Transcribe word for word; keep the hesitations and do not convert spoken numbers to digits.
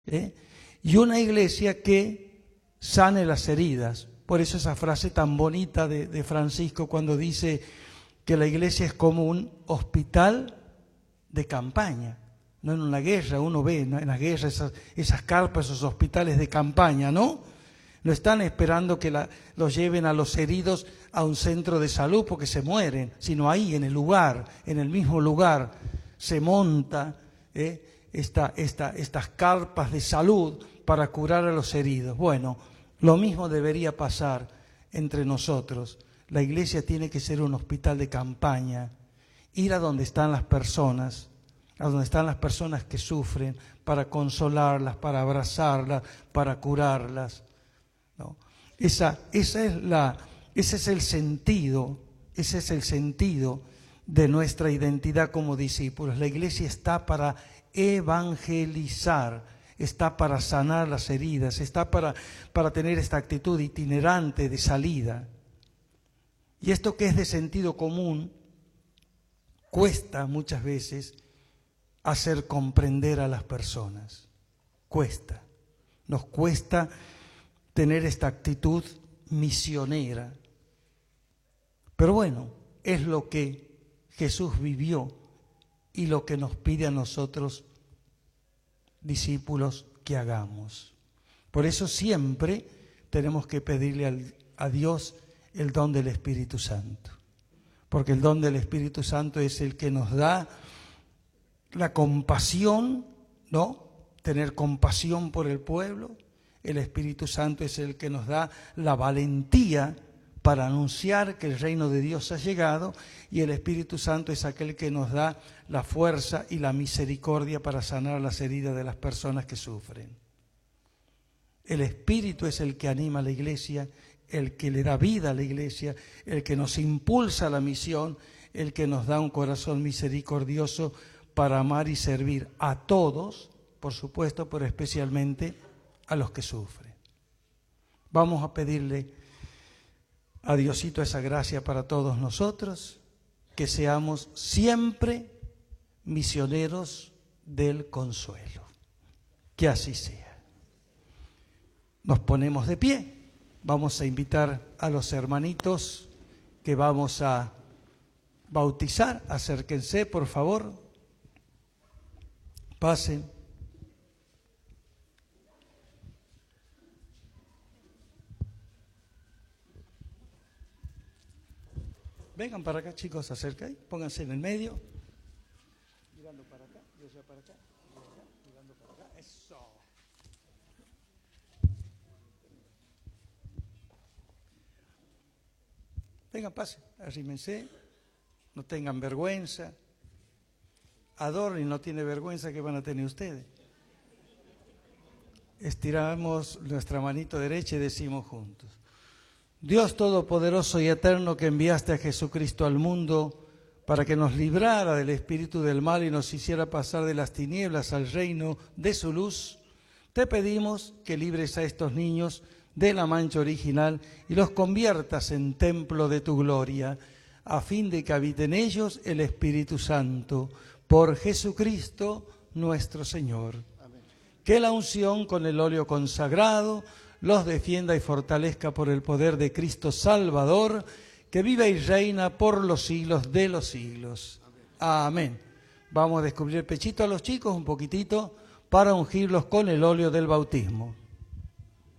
¿eh? Y una iglesia que sane las heridas. Por eso esa frase tan bonita de, de Francisco cuando dice que la iglesia es como un hospital de campaña. No en una guerra, uno ve, ¿no?, en las guerras esas, esas carpas, esos hospitales de campaña, ¿no? No están esperando que la, los lleven a los heridos a un centro de salud porque se mueren, sino ahí, en el lugar, en el mismo lugar, se monta ¿eh? esta, esta, estas carpas de salud para curar a los heridos. Bueno, lo mismo debería pasar entre nosotros. La iglesia tiene que ser un hospital de campaña, ir a donde están las personas, a donde están las personas que sufren, para consolarlas, para abrazarlas, para curarlas. ¿No? Esa, esa es la, ese es el sentido, ese es el sentido de nuestra identidad como discípulos. La iglesia está para evangelizar, está para sanar las heridas, está para, para tener esta actitud itinerante de salida. Y esto que es de sentido común, cuesta muchas veces hacer comprender a las personas. Cuesta, nos cuesta tener esta actitud misionera. Pero bueno, es lo que Jesús vivió y lo que nos pide a nosotros, discípulos, que hagamos. Por eso siempre tenemos que pedirle al, a Dios el don del Espíritu Santo. Porque el don del Espíritu Santo es el que nos da la compasión, ¿no? Tener compasión por el pueblo. El Espíritu Santo es el que nos da la valentía para anunciar que el reino de Dios ha llegado, y el Espíritu Santo es aquel que nos da la fuerza y la misericordia para sanar las heridas de las personas que sufren. El Espíritu es el que anima a la iglesia, el que le da vida a la iglesia, el que nos impulsa a la misión, el que nos da un corazón misericordioso para amar y servir a todos, por supuesto, pero especialmente a los que sufren. Vamos a pedirle a Diosito esa gracia para todos nosotros, que seamos siempre misioneros del consuelo. Que así sea. Nos ponemos de pie. Vamos a invitar a los hermanitos que vamos a bautizar. Acérquense, por favor. Pasen. Vengan para acá, chicos, acerca ahí, pónganse en el medio. Mirando para acá, yo allá para acá, mirando para acá, eso. Vengan, pasen, arrímense, no tengan vergüenza. Adorni no tiene vergüenza, que van a tener ustedes. Estiramos nuestra manito derecha y decimos juntos: Dios Todopoderoso y Eterno, que enviaste a Jesucristo al mundo para que nos librara del espíritu del mal y nos hiciera pasar de las tinieblas al reino de su luz, te pedimos que libres a estos niños de la mancha original y los conviertas en templo de tu gloria, a fin de que habite en ellos el Espíritu Santo, por Jesucristo nuestro Señor. Amén. Que la unción con el óleo consagrado los defienda y fortalezca por el poder de Cristo Salvador, que vive y reina por los siglos de los siglos. Amén. Amén. Vamos a descubrir el pechito a los chicos un poquitito para ungirlos con el óleo del bautismo.